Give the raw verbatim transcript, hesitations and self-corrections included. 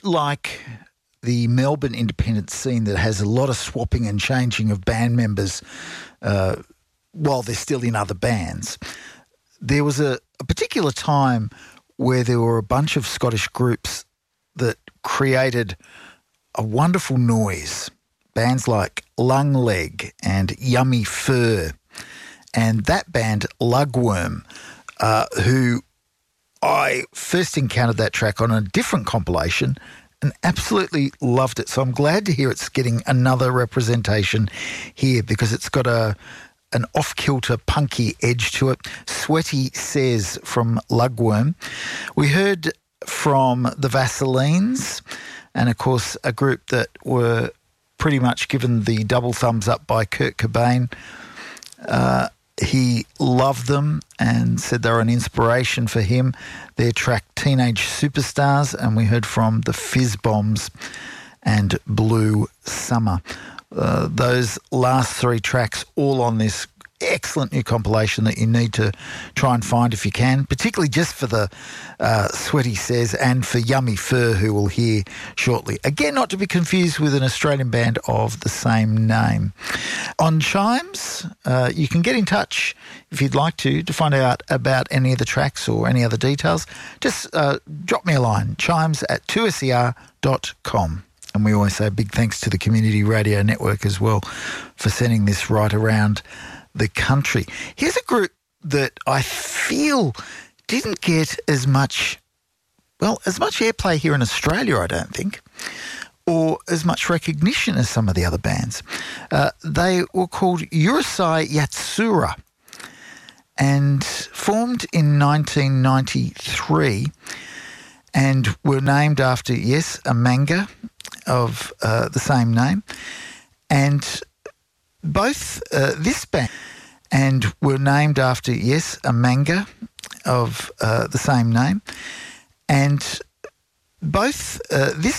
like the Melbourne independent scene that has a lot of swapping and changing of band members uh, while they're still in other bands, there was a, a particular time where there were a bunch of Scottish groups that created a wonderful noise. Bands like Lung Leg and Yummy Fur, and that band Lugworm, uh, who I first encountered that track on a different compilation and absolutely loved it. So I'm glad to hear it's getting another representation here because it's got a an off-kilter punky edge to it. Sweaty Says from Lugworm. We heard from the Vaselines, and of course a group that were pretty much given the double thumbs up by Kurt Cobain. Uh, he loved them and said they were an inspiration for him. Their track Teenage Superstars, and we heard from the Fizz Bombs and Blue Summer. Uh, those last three tracks all on this excellent new compilation that you need to try and find if you can, particularly just for the uh, Sweaty Says and for Yummy Fur, who we'll hear shortly. Again, not to be confused with an Australian band of the same name. On Chimes, uh, you can get in touch if you'd like to, to find out about any of the tracks or any other details. Just uh, drop me a line, chimes at two S E R dot com. And we always say big thanks to the Community Radio Network as well for sending this right around the country. Here's a group that I feel didn't get as much, well, as much airplay here in Australia, I don't think, or as much recognition as some of the other bands. Uh, they were called Urusei Yatsura and formed in nineteen ninety-three and were named after, yes, a manga of uh, the same name. And both uh, this band and were named after, yes, a manga of uh, the same name. And both uh, this